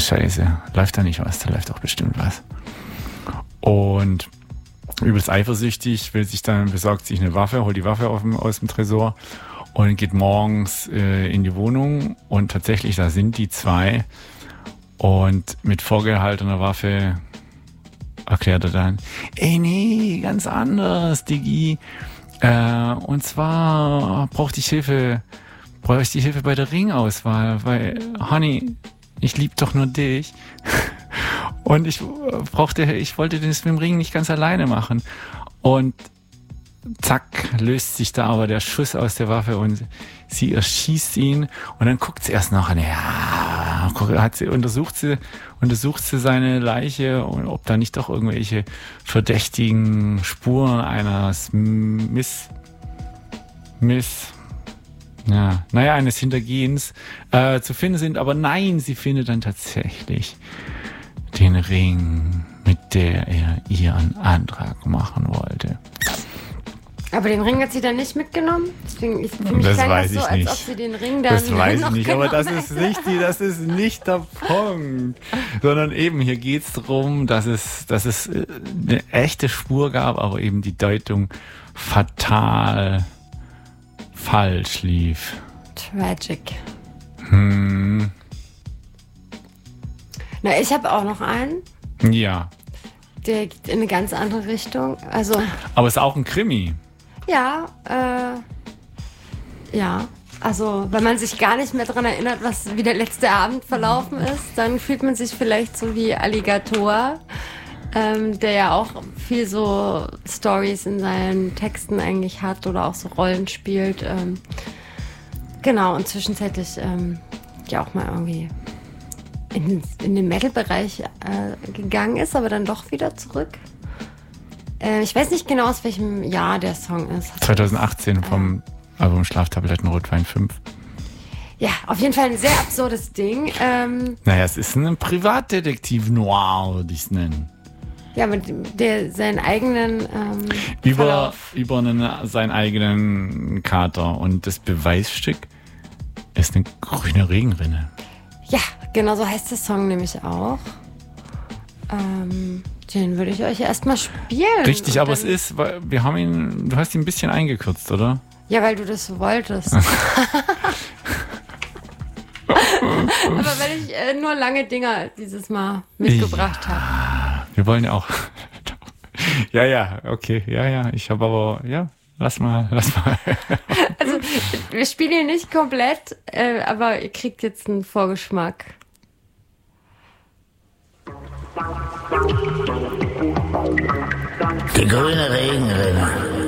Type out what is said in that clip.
Scheiße, läuft da nicht was? Da läuft doch bestimmt was. Und übelst eifersüchtig, besorgt sich eine Waffe, holt die Waffe aus dem Tresor und geht morgens in die Wohnung und tatsächlich, da sind die zwei und mit vorgehaltener Waffe erklärt er dann, nee, ganz anders, Diggi. Und zwar brauche ich die Hilfe bei der Ringauswahl, weil, Honey, ich lieb doch nur dich. Und ich wollte das mit dem Ring nicht ganz alleine machen. Und zack, löst sich da aber der Schuss aus der Waffe und sie erschießt ihn. Und dann guckt sie erst noch an, untersucht sie seine Leiche und ob da nicht doch irgendwelche verdächtigen Spuren eines eines Hintergehens zu finden sind. Aber nein, sie findet dann tatsächlich den Ring, mit der er ihren Antrag machen wollte. Aber den Ring hat sie dann nicht mitgenommen? Deswegen, für mich das klang weiß das so, ich als nicht. ob sie den Ring dann Das weiß ich nicht, aber das hätte. ist nicht der Punkt. Sondern eben, hier geht's darum, dass es eine echte Spur gab, aber eben die Deutung fatal falsch lief. Tragic. Na, ich habe auch noch einen. Ja. Der geht in eine ganz andere Richtung. Also, Aber es ist auch ein Krimi. ja, also wenn man sich gar nicht mehr daran erinnert, wie der letzte Abend verlaufen ist, dann fühlt man sich vielleicht so wie Alligator, der ja auch viel so Stories in seinen Texten eigentlich hat oder auch so Rollen spielt. Genau, und zwischenzeitlich ja auch mal irgendwie in den Metal-Bereich gegangen ist, aber dann doch wieder zurück. Ich weiß nicht genau, aus welchem Jahr der Song ist. 2018 vom Album Schlaftabletten Rotwein 5. Ja, auf jeden Fall ein sehr absurdes Ding. Naja, es ist ein Privatdetektiv Noir, würde ich es nennen. Ja, mit der seinen eigenen Über seinen eigenen Kater. Und das Beweisstück ist eine grüne Regenrinne. Ja, genau so heißt der Song nämlich auch. Den würde ich euch erstmal spielen. Richtig, aber es ist, weil du hast ihn ein bisschen eingekürzt, oder? Ja, weil du das so wolltest. Aber weil ich nur lange Dinger dieses Mal mitgebracht habe. Wir wollen ja auch. Ja, okay, ja. Ich habe aber, lass mal. Also, wir spielen ihn nicht komplett, aber ihr kriegt jetzt einen Vorgeschmack. Die grüne Regenrinne.